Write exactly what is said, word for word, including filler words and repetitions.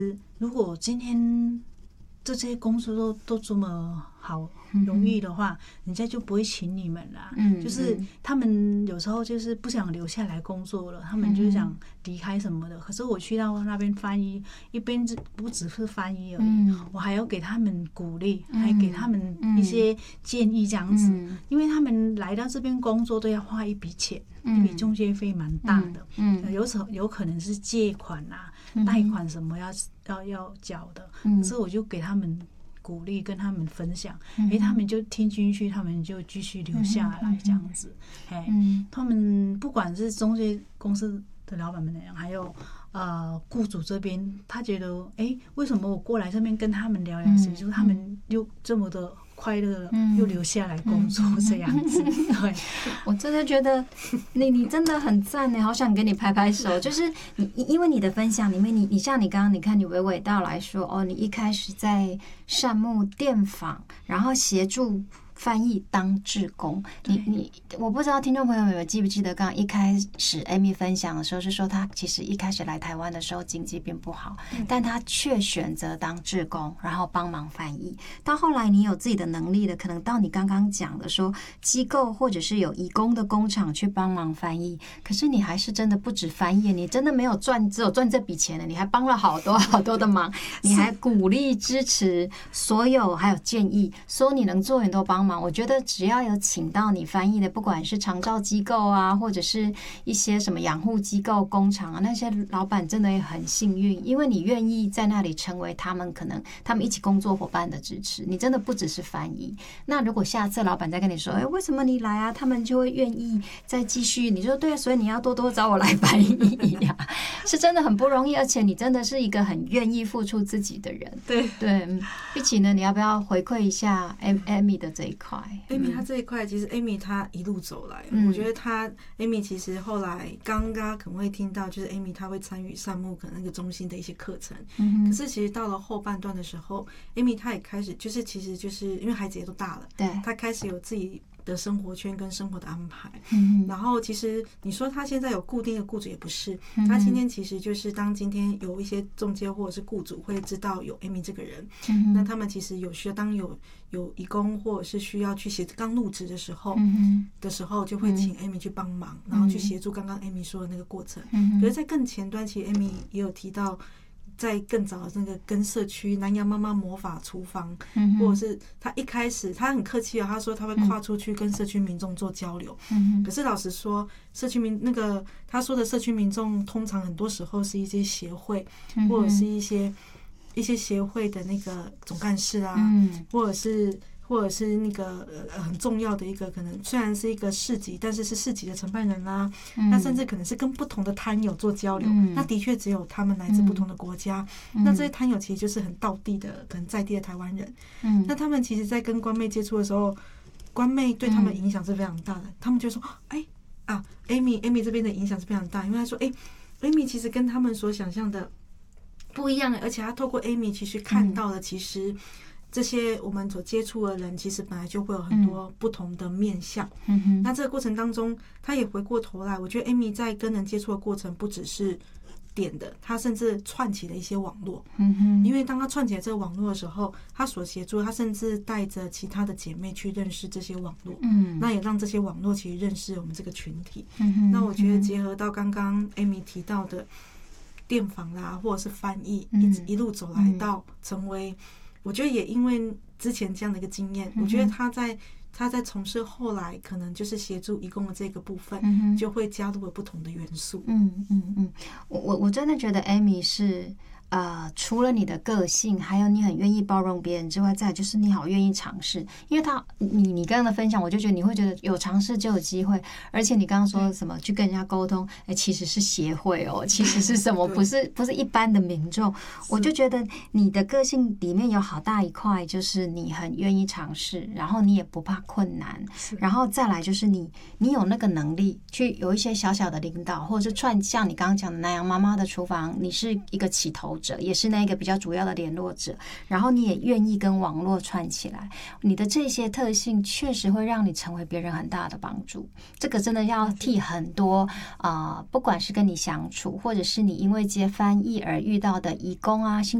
如果今天这些公司都都这么好容易的话，人家就不会请你们啦。嗯，就是他们有时候就是不想留下来工作了，他们就想离开什么的。可是我去到那边翻译，一边不只是翻译而已，我还要给他们鼓励，还给他们一些建议这样子。因为他们来到这边工作都要花一笔钱，一笔中介费蛮大的。嗯，有时候有可能是借款啊、贷款什么要要要缴的。可是我就给他们鼓励，跟他们分享，哎、欸，他们就听进去，他们就继续留下来这样子。哎、嗯，他们不管是中介公司的老板们那样，还有呃雇主这边，他觉得哎、欸，为什么我过来这边跟他们聊聊天，就是他们又这么的快乐，又留下来工作这样子。对， 我真的觉得你你真的很赞呢，好想给你拍拍手。就是你因为你的分享里面，你你像你刚刚你看你娓娓道来说，哦，你一开始在善牧电访，然后协助翻译当志工，你你我不知道听众朋友们有记不记得，刚刚一开始 Amy 分享的时候是说，她其实一开始来台湾的时候经济并不好，但她却选择当志工，然后帮忙翻译。到后来你有自己的能力了，可能到你刚刚讲的说机构或者是有移工的工厂去帮忙翻译，可是你还是真的不止翻译，你真的没有赚只有赚这笔钱了，你还帮了好多好多的忙，你还鼓励支持所有，还有建议，说你能做你都帮忙。我觉得只要有请到你翻译的，不管是长照机构啊，或者是一些什么养护机构、工厂啊，那些老板真的也很幸运，因为你愿意在那里成为他们可能他们一起工作伙伴的支持，你真的不只是翻译。那如果下次老板再跟你说，哎，为什么你来啊？他们就会愿意再继续。你说对啊，所以你要多多找我来翻译呀、啊，是真的很不容易，而且你真的是一个很愿意付出自己的人。 对对，一起呢，你要不要回馈一下 Amy 的这一块 ？Amy 她这一块，其实 Amy 她一路走来，嗯、我觉得她 Amy 其实后来刚刚可能会听到，就是 Amy 她会参与善牧可能那个中心的一些课程，嗯、可是其实到了后半段的时候 ，Amy 她也开始就是其实就是因为孩子也都大了， 对， 她开始有自己的生活圈跟生活的安排，嗯、然后其实你说他现在有固定的雇主也不是，嗯、他今天其实就是当今天有一些中介或者是雇主会知道有 Amy 这个人，嗯、那他们其实有需要当有有移工或者是需要去协助刚入职的时候，嗯、的时候就会请 Amy 去帮忙，嗯、然后去协助刚刚 Amy 说的那个过程。嗯、可是，在更前端，其实 Amy 也有提到。在更早的那个跟社区南洋妈妈魔法厨房，嗯、或者是他一开始他很客气啊，他说他会跨出去跟社区民众做交流。嗯、可是老实说，社区民那个他说的社区民众，通常很多时候是一些协会，嗯、或者是一些一些协会的那个总干事啊，嗯、或者是。或者是那个呃很重要的一个可能虽然是一个市集，但是是市集的承办人啦、啊，嗯、那甚至可能是跟不同的摊友做交流，嗯、那的确只有他们来自不同的国家，嗯、那这些摊友其实就是很道地的，可能在地的台湾人，嗯、那他们其实在跟官妹接触的时候，官妹对他们影响是非常大的，嗯、他们就说，哎啊 ，Amy Amy 这边的影响是非常大，因为他说，哎 ，Amy 其实跟他们所想象的不一样，而且他透过 Amy 其实看到了其实。这些我们所接触的人，其实本来就会有很多不同的面向。嗯、那这个过程当中，他也回过头来，我觉得 Amy 在跟人接触的过程，不只是点的，他甚至串起了一些网络。嗯、因为当他串起来这个网络的时候，他所协助，他甚至带着其他的姐妹去认识这些网络。嗯、那也让这些网络其实认识我们这个群体。嗯、那我觉得结合到刚刚 Amy 提到的电访啦，或者是翻译，嗯、一直一路走来到成为。我觉得也因为之前这样的一个经验，嗯、我觉得他在他在从事后来可能就是协助移工的这个部分，嗯、就会加入了不同的元素。 嗯嗯嗯，我我我真的觉得 Amy 是。呃，除了你的个性，还有你很愿意包容别人之外，再来就是你好愿意尝试。因为他，你你刚刚的分享，我就觉得你会觉得有尝试就有机会。而且你刚刚说什么去跟人家沟通，哎，其实是协会哦，其实是什么？不是不是一般的民众。我就觉得你的个性里面有好大一块，就是你很愿意尝试，然后你也不怕困难，然后再来就是你你有那个能力去有一些小小的领导，或者是串像你刚刚讲的南洋妈妈的厨房，你是一个起头。 者，也是那个比较主要的联络者，然后你也愿意跟网络串起来，你的这些特性确实会让你成为别人很大的帮助。这个真的要替很多啊、呃，不管是跟你相处，或者是你因为接翻译而遇到的移工啊、新